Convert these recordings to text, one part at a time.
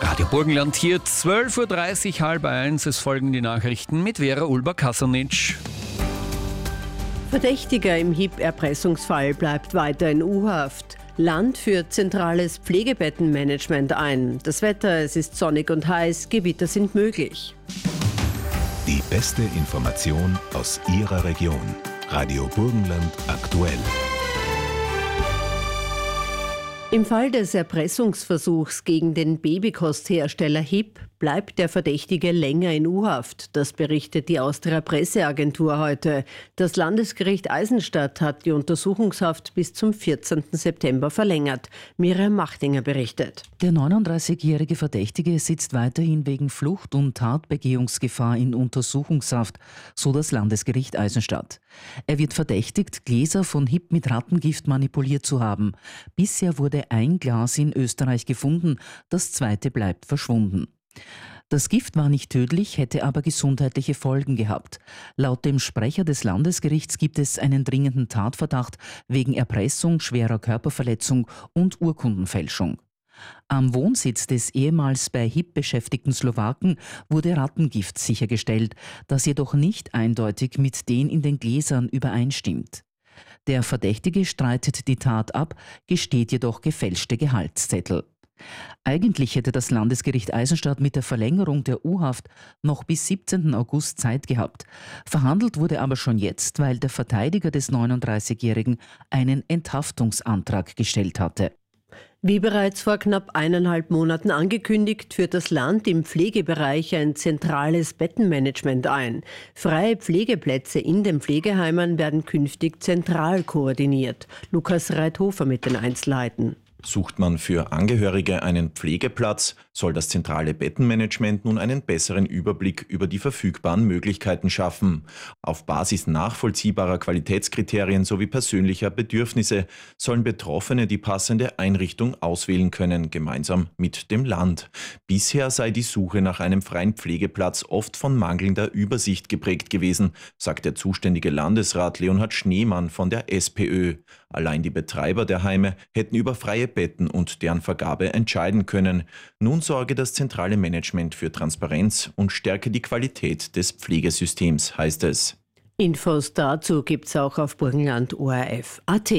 Radio Burgenland hier, 12.30 Uhr, 12:30, es folgen die Nachrichten mit Vera Ulber-Kasanic. Verdächtiger im HIP-Erpressungsfall bleibt weiter in U-Haft. Land führt zentrales Pflegebettenmanagement ein. Das Wetter, es ist sonnig und heiß, Gewitter sind möglich. Die beste Information aus Ihrer Region. Radio Burgenland aktuell. Im Fall des Erpressungsversuchs gegen den Babykosthersteller HIP bleibt der Verdächtige länger in U-Haft. Das berichtet die Austria Presseagentur heute. Das Landesgericht Eisenstadt hat die Untersuchungshaft bis zum 14. September verlängert. Miriam Machtinger berichtet. Der 39-jährige Verdächtige sitzt weiterhin wegen Flucht und Tatbegehungsgefahr in Untersuchungshaft, so das Landesgericht Eisenstadt. Er wird verdächtigt, Gläser von HIP mit Rattengift manipuliert zu haben. Bisher wurde ein Glas in Österreich gefunden, das zweite bleibt verschwunden. Das Gift war nicht tödlich, hätte aber gesundheitliche Folgen gehabt. Laut dem Sprecher des Landesgerichts gibt es einen dringenden Tatverdacht wegen Erpressung, schwerer Körperverletzung und Urkundenfälschung. Am Wohnsitz des ehemals bei HIP beschäftigten Slowaken wurde Rattengift sichergestellt, das jedoch nicht eindeutig mit den in den Gläsern übereinstimmt. Der Verdächtige streitet die Tat ab, gesteht jedoch gefälschte Gehaltszettel. Eigentlich hätte das Landesgericht Eisenstadt mit der Verlängerung der U-Haft noch bis 17. August Zeit gehabt. Verhandelt wurde aber schon jetzt, weil der Verteidiger des 39-Jährigen einen Enthaftungsantrag gestellt hatte. Wie bereits vor knapp 1,5 Monaten angekündigt, führt das Land im Pflegebereich ein zentrales Bettenmanagement ein. Freie Pflegeplätze in den Pflegeheimen werden künftig zentral koordiniert. Lukas Reithofer mit den Einzelheiten. Sucht man für Angehörige einen Pflegeplatz, soll das zentrale Bettenmanagement nun einen besseren Überblick über die verfügbaren Möglichkeiten schaffen. Auf Basis nachvollziehbarer Qualitätskriterien sowie persönlicher Bedürfnisse sollen Betroffene die passende Einrichtung auswählen können, gemeinsam mit dem Land. Bisher sei die Suche nach einem freien Pflegeplatz oft von mangelnder Übersicht geprägt gewesen, sagt der zuständige Landesrat Leonhard Schneemann von der SPÖ. Allein die Betreiber der Heime hätten über freie Betten und deren Vergabe entscheiden können. Nun sorge das zentrale Management für Transparenz und stärke die Qualität des Pflegesystems, heißt es. Infos dazu gibt's auch auf burgenland.orf.at.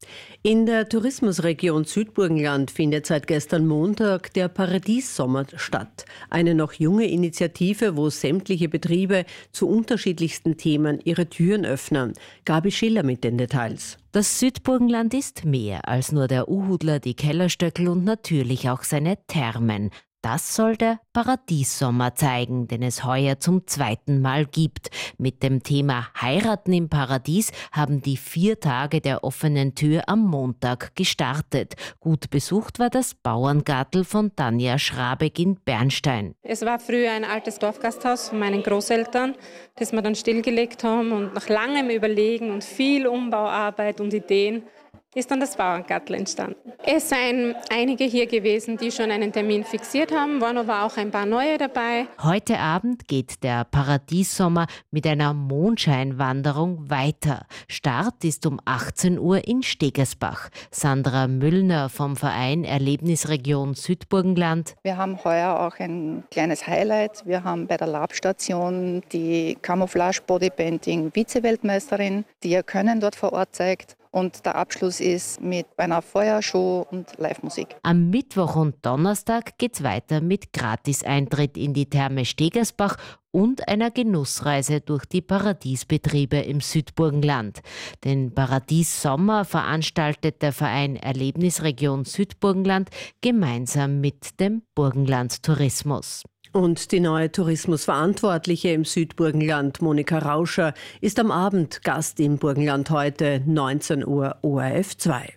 In der Tourismusregion Südburgenland findet seit gestern Montag der Paradiessommer statt. Eine noch junge Initiative, wo sämtliche Betriebe zu unterschiedlichsten Themen ihre Türen öffnen. Gabi Schiller mit den Details. Das Südburgenland ist mehr als nur der Uhudler, die Kellerstöckel und natürlich auch seine Thermen. Das soll der Paradiessommer zeigen, den es heuer zum 2. Mal gibt. Mit dem Thema Heiraten im Paradies haben die 4 Tage der offenen Tür am Montag gestartet. Gut besucht war das Bauerngartel von Tanja Schrabeck in Bernstein. Es war früher ein altes Dorfgasthaus von meinen Großeltern, das wir dann stillgelegt haben, und nach langem Überlegen und viel Umbauarbeit und Ideen ist dann das Bauerngartel entstanden. Es seien einige hier gewesen, die schon einen Termin fixiert haben, waren aber auch ein paar neue dabei. Heute Abend geht der Paradiessommer mit einer Mondscheinwanderung weiter. Start ist um 18 Uhr in Stegersbach. Sandra Müllner vom Verein Erlebnisregion Südburgenland. Wir haben heuer auch ein kleines Highlight. Wir haben bei der Labstation die Camouflage Bodypainting Vize-Weltmeisterin, die ihr Können dort vor Ort zeigt. Und der Abschluss ist mit einer Feuershow und Live-Musik. Am Mittwoch und Donnerstag geht's weiter mit Gratiseintritt in die Therme Stegersbach und einer Genussreise durch die Paradiesbetriebe im Südburgenland. Den Paradiessommer veranstaltet der Verein Erlebnisregion Südburgenland gemeinsam mit dem Burgenland Tourismus. Und die neue Tourismusverantwortliche im Südburgenland, Monika Rauscher, ist am Abend Gast im Burgenland heute, 19 Uhr ORF 2.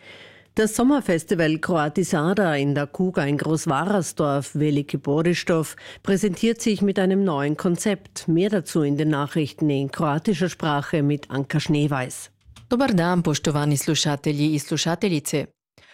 Das Sommerfestival Croatisada in der Kuga in Großwarersdorf, Veliki Borištov, präsentiert sich mit einem neuen Konzept. Mehr dazu in den Nachrichten in kroatischer Sprache mit Anka Schneeweiß. Dobar dan, poštovani slušatelji i slušateljice.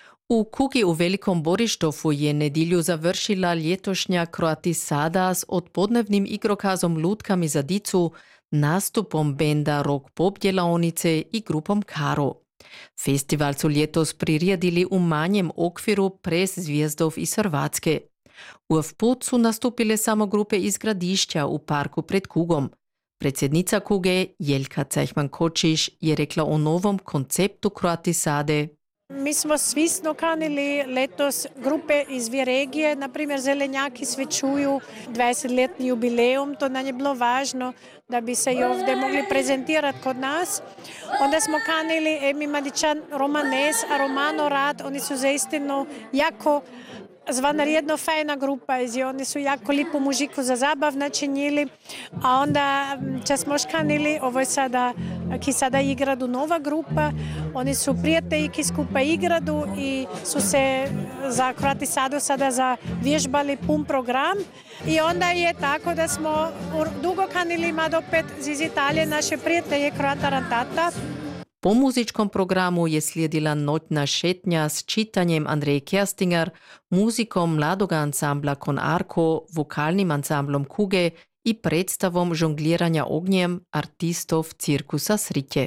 U Kugi u Velikom Borištovu je nedjelju završila ljetošnja Croatisada s odpodnevnim igrokazom Lutkami za dicu, nastupom benda Rock Pop djelavnice i grupom Karo. Festival su ljetos priredili u manjem okviru pres zvijezdov iz Hrvatske. V put su nastupile samo grupe iz Gradišća u parku pred Kugom. Predsjednica Kuge, Jelka Cajhman-Kočiš, je rekla o novom konceptu kroatisade. Mi smo svisno kanili letos grupe iz dvije regije, na primjer Zelenjaki svečuju 20-letni jubileum, to nam je bilo važno da bi se i ovdje mogli prezentirati kod nas. Onda smo kanili Emi Madičan Romanes, a Romano Rad, oni su zaistinu jako zvanredno fajna grupa i oni su jako lipu muziku za zabav načinili, a onda če smo škanili, ovo je sada, ki sada igradu nova grupa, oni su prijatelji ki skupa igradu i su se za kroatisadu sada zavježbali pun program i onda je tako da smo dugo kanili imati opet iz Italije naše prijatelje Croata Rantata. Po muzičkom programu je slijedila noćna šetnja s čitanjem Andreje Kerstinger, muzikom mladoga ansambla Con Arco, vokalnim ansamblom Kuge i predstavom žongliranja ognjem artistov cirkusa Sritje.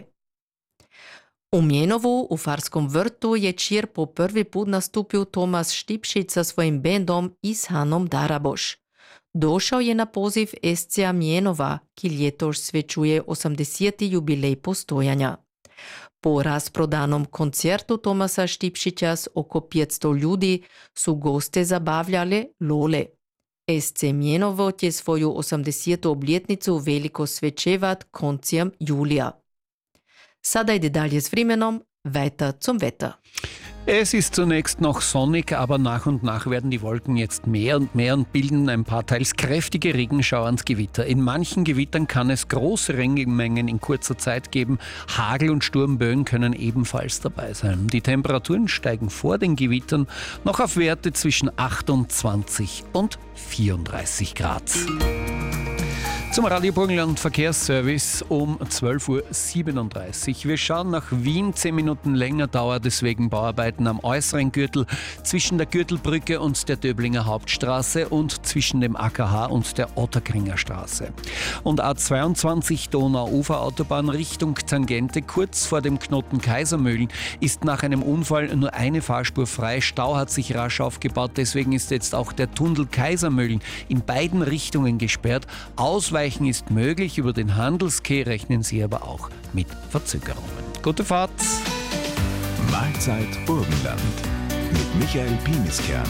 U Mjenovu, u Farskom vrtu, je čir po prvi put nastupil Tomas Štipšić sa svojim bendom i s Hanom Daraboš. Došao je na poziv SCA Mjenova, ki ljetoš svečuje 80. jubilej postojanja. Po rasprodanom koncertu Tomasa Štipšića s oko 500 ljudi su goste zabavljale Lole. SC Mjenovo će svoju 80. obljetnicu veliko svečevat koncem julija. Sada ide dalje s vremenom, weiter zum Wetter. Es ist zunächst noch sonnig, aber nach und nach werden die Wolken jetzt mehr und bilden ein paar teils kräftige Regenschauer und Gewitter. In manchen Gewittern kann es große Regenmengen in kurzer Zeit geben. Hagel- und Sturmböen können ebenfalls dabei sein. Die Temperaturen steigen vor den Gewittern noch auf Werte zwischen 28 und 34 Grad. Zum Radio Burgenland Verkehrsservice um 12:37 Uhr. Wir schauen nach Wien. 10 Minuten länger dauert es wegen Bauarbeiten am äußeren Gürtel zwischen der Gürtelbrücke und der Döblinger Hauptstraße und zwischen dem AKH und der Otterkringer Straße. Und A22 Donau-Ufer-Autobahn Richtung Tangente kurz vor dem Knoten Kaisermühlen ist nach einem Unfall nur eine Fahrspur frei. Stau hat sich rasch aufgebaut, deswegen ist jetzt auch der Tunnel Kaisermühlen in beiden Richtungen gesperrt. Ausweichen ist möglich, über den Handelsquai rechnen Sie aber auch mit Verzögerungen. Gute Fahrt! Mahlzeit Burgenland mit Michael Pieniskern.